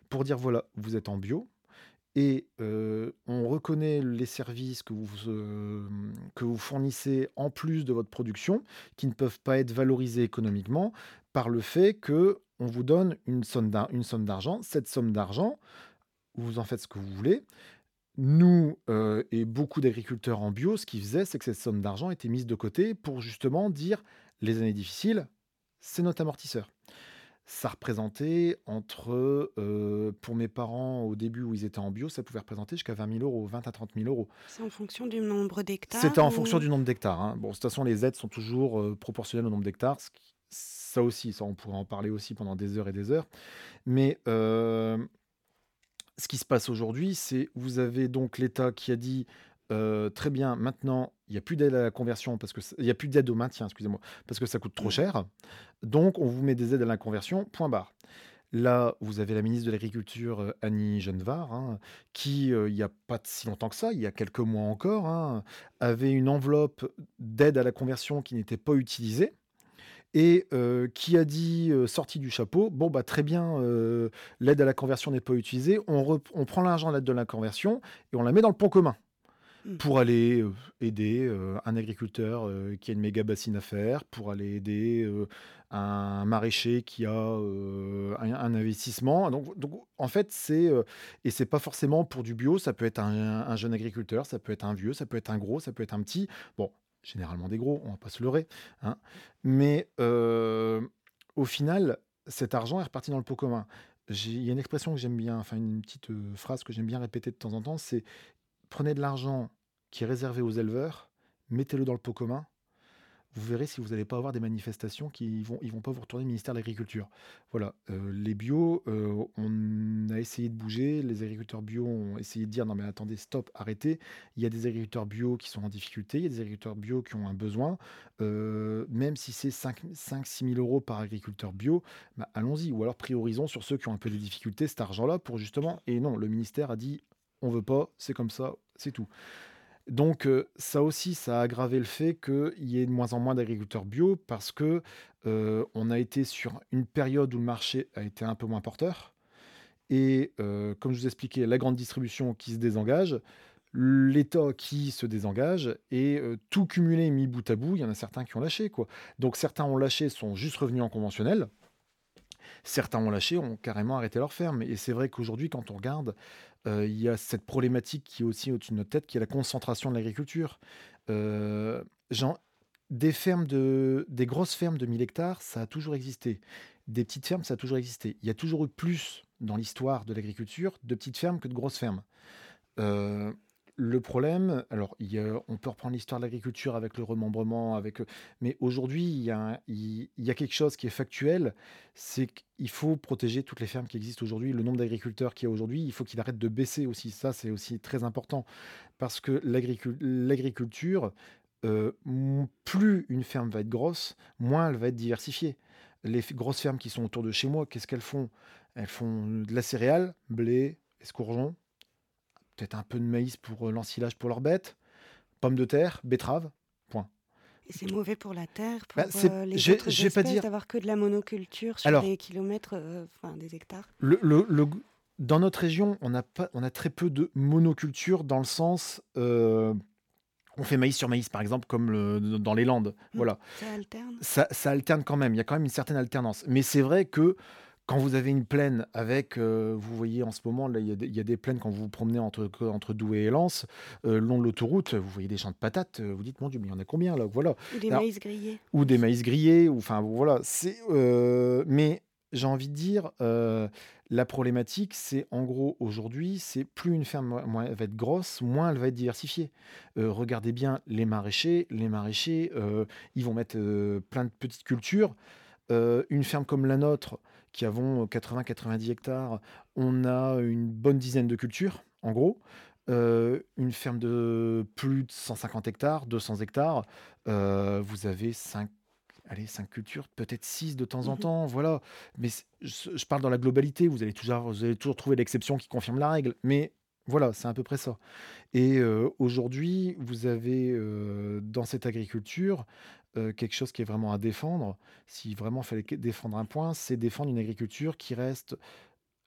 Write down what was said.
pour dire voilà, vous êtes en bio et on reconnaît les services que vous fournissez en plus de votre production, qui ne peuvent pas être valorisés économiquement par le fait que on vous donne une somme d'argent. Cette somme d'argent, vous en faites ce que vous voulez. Nous, et beaucoup d'agriculteurs en bio, ce qu'ils faisaient, c'est que cette somme d'argent était mise de côté pour justement dire: «Les années difficiles, c'est notre amortisseur». Ça représentait pour mes parents, au début où ils étaient en bio, ça pouvait représenter jusqu'à 20 000 €, 20 à 30 000 €. C'est en fonction du nombre C'était d'hectares en fonction ou? du nombre d'hectares, hein. Bon, de toute façon, les aides sont toujours, proportionnelles au nombre d'hectares, ça aussi, ça on pourrait en parler aussi pendant des heures et des heures. Mais, ce qui se passe aujourd'hui, c'est vous avez donc l'État qui a dit, «Très bien, maintenant, il y a plus d'aide à la conversion parce que il y a plus d'aide au maintien, excusez-moi, parce que ça coûte trop Mmh. cher. Donc on vous met des aides à la conversion, point barre». Là, vous avez la ministre de l'Agriculture, Annie Genevard, hein, qui, il y a pas si longtemps que ça, il y a quelques mois encore, hein, avait une enveloppe d'aide à la conversion qui n'était pas utilisée et qui a dit, sorti du chapeau: «Bon, bah, très bien, l'aide à la conversion n'est pas utilisée, on prend l'argent de l'aide de la conversion et on la met dans le pot commun». Mmh. Pour aller, aider, un agriculteur, qui a une méga bassine à faire, pour aller aider, un maraîcher qui a, un investissement. Donc en fait, et c'est pas forcément pour du bio, ça peut être un jeune agriculteur, ça peut être un vieux, ça peut être un gros, ça peut être un petit. Bon, généralement des gros, on va pas se leurrer, hein. Mais, au final, cet argent est reparti dans le pot commun. Il y a une expression que j'aime bien, enfin une petite, phrase que j'aime bien répéter de temps en temps, c'est: «Prenez de l'argent qui est réservé aux éleveurs, mettez-le dans le pot commun, vous verrez si vous n'allez pas avoir des manifestations qui ils vont pas vous retourner le ministère de l'Agriculture». Voilà, les bio, on a essayé de bouger, les agriculteurs bio ont essayé de dire: «Non mais attendez, stop, arrêtez». Il y a des agriculteurs bio qui sont en difficulté, il y a des agriculteurs bio qui ont un besoin, même si c'est 5 000 6 000 € par agriculteur bio, bah, allons-y, ou alors priorisons sur ceux qui ont un peu des difficultés cet argent-là pour justement, et non, le ministère a dit: «On veut pas, c'est comme ça, c'est tout». Donc, ça aussi, ça a aggravé le fait qu'il y ait de moins en moins d'agriculteurs bio parce que, on a été sur une période où le marché a été un peu moins porteur et comme je vous expliquais, la grande distribution qui se désengage, l'État qui se désengage et tout cumulé, mis bout à bout, il y en a certains qui ont lâché, quoi. Donc certains ont lâché, sont juste revenus en conventionnel. Certains ont lâché, ont carrément arrêté leur ferme et c'est vrai qu'aujourd'hui, quand on regarde, il y a cette problématique qui est aussi au-dessus de notre tête, qui est la concentration de l'agriculture. Genre, des grosses fermes de 1 000 hectares, ça a toujours existé. Des petites fermes, ça a toujours existé. Il y a toujours eu plus, dans l'histoire de l'agriculture, de petites fermes que de grosses fermes. Heu, le problème, alors on peut reprendre l'histoire de l'agriculture avec le remembrement, mais aujourd'hui, il y a quelque chose qui est factuel, c'est qu'il faut protéger toutes les fermes qui existent aujourd'hui. Le nombre d'agriculteurs qu'il y a aujourd'hui, il faut qu'il arrête de baisser aussi. Ça, c'est aussi très important parce que l'agriculture, plus une ferme va être grosse, moins elle va être diversifiée. Les grosses fermes qui sont autour de chez moi, qu'est-ce qu'elles font? Elles font de la céréale, blé, escourgeon, peut-être un peu de maïs pour, l'ensilage pour leurs bêtes, pommes de terre, betteraves, point. Et c'est mauvais pour la terre, Bah, pour, les je autres vais pas espèces dire, d'avoir que de la monoculture sur alors, des kilomètres, enfin des hectares? le dans notre région, on a très peu de monoculture dans le sens, on fait maïs sur maïs, par exemple, comme dans les Landes, Mmh. voilà. Ça alterne? Ça alterne quand même, il y a quand même une certaine alternance. Mais c'est vrai que quand vous avez une plaine avec, vous voyez en ce moment, là, il y a des plaines quand vous vous promenez entre Douai et Lens, le long de l'autoroute, vous voyez des champs de patates, vous dites: «Mon Dieu, mais il y en a combien là?» Voilà. Ou des Alors, maïs grillés ou des aussi? maïs grillés, ou enfin voilà, mais j'ai envie de dire, la problématique, c'est en gros aujourd'hui, c'est plus une ferme moins elle va être grosse, moins elle va être diversifiée. Regardez bien les maraîchers, ils vont mettre, plein de petites cultures. Une ferme comme la nôtre, qui avons 80-90 hectares, on a une bonne dizaine de cultures, en gros. Une ferme de plus de 150 hectares, 200 hectares, vous avez 5 cultures, peut-être 6 de temps en Mmh. temps, voilà. Mais je parle dans la globalité, vous allez toujours trouver l'exception qui confirme la règle, mais voilà, c'est à peu près ça. Et aujourd'hui, vous avez, dans cette agriculture, quelque chose qui est vraiment à défendre. Si vraiment il fallait défendre un point, c'est défendre une agriculture qui reste